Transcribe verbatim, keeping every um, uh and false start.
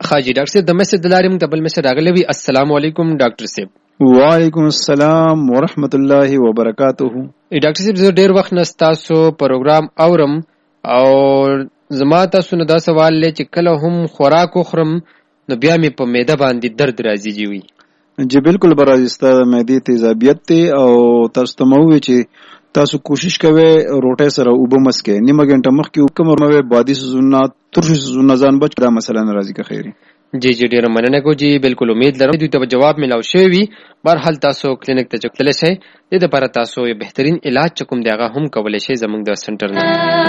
خاجي ډاکټر صاحب د مسجد دلارم د بل مسجد راغلی وي. السلام علیکم ډاکټر صاحب. وعلیکم السلام ورحمت الله وبرکاته. ډاکټر صاحب زه ډیر وخت نه تاسو پروګرام اورم او زما تاسو نه دا سوال لې چې کله هم خوراک وخورم نو بیا مې په معده باندې درد راځي جی وي. جی بالکل برازي ستاسو معدې تیزابیت ته او تاسو ته مو وی چې تاسو کوشش کوئ روټه سره اوبه مسکه نیمه غنټه مخکې کوم مروه بادي سوزونه ترشي سوزونه ځان بچ دا مثلا ناراضي که خیری. جی جی ډیر مننه کو جی. بالکل امید لرم دوی ته جواب ملاو شوی وي. بهرحال تاسو کلینیک ته چکتلی شئ د دې لپاره تاسو یو بهترین علاج چکم دیغه هم کولای شئ زموږ د سنټر نه.